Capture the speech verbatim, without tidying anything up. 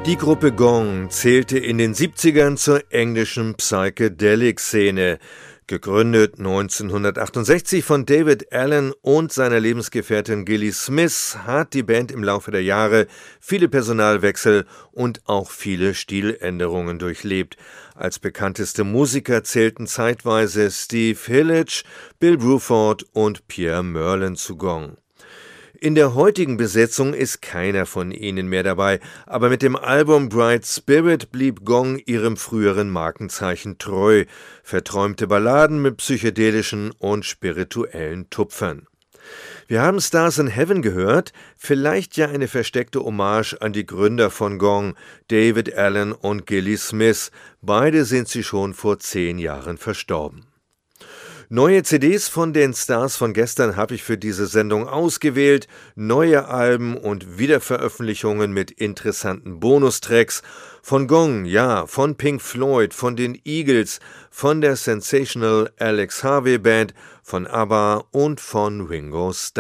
Die Gruppe Gong zählte in den siebzigern zur englischen Psychedelic-Szene. Gegründet neunzehnhundertachtundsechzig von David Allen und seiner Lebensgefährtin Gilly Smith, hat die Band im Laufe der Jahre viele Personalwechsel und auch viele Stiländerungen durchlebt. Als bekannteste Musiker zählten zeitweise Steve Hillage, Bill Bruford und Pierre Merlin zu Gong. In der heutigen Besetzung ist keiner von ihnen mehr dabei, aber mit dem Album Bright Spirit blieb Gong ihrem früheren Markenzeichen treu, verträumte Balladen mit psychedelischen und spirituellen Tupfern. Wir haben Stars in Heaven gehört, vielleicht ja eine versteckte Hommage an die Gründer von Gong, David Allen und Gilly Smith. Beide sind sie schon vor zehn Jahren verstorben. Neue C Ds von den Stars von gestern habe ich für diese Sendung ausgewählt, neue Alben und Wiederveröffentlichungen mit interessanten Bonustracks von Gong, ja, von Pink Floyd, von den Eagles, von der Sensational Alex Harvey Band, von ABBA und von Ringo Starr.